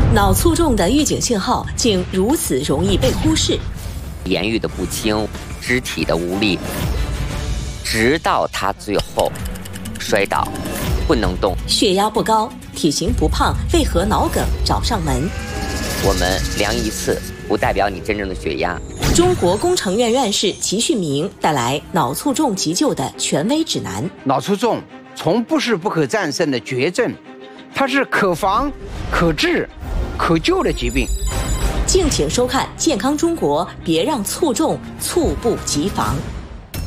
脑卒中的预警信号竟如此容易被忽视， 言语的不清，肢体的无力，直到他最后摔倒，不能动。 血压不高，体型不胖，为何脑梗找上门？ 我们量一次，不代表你真正的血压。 中国工程院院士齐旭明带来脑卒中急救的权威指南。 脑卒中从不是不可战胜的绝症，它是可防、可治、可救的疾病。 敬请收看《健康中国》，别让卒中猝不及防。